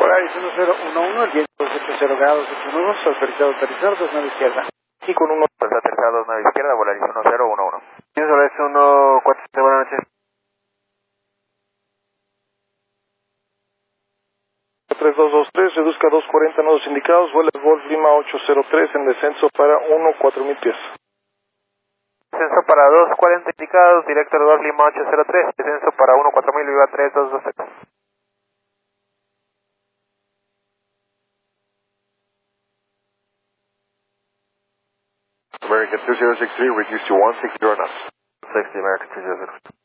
Polaris 1011, el viento 70 grados, 81, autorizado a aterrizar, 29 izquierda. Y con 1, aterrizado 29 izquierda, Polaris 1011. Polaris 147, buenas noches. 3223, reduzca 240 nodos indicados, vuela Golf Lima 803 en descenso para 1-4000 pies. Descenso para 240 indicados, director Golf Lima 803, descenso para 1-4000, viva 3227. American 2063, reduce to 160 knots. 60, American 2063.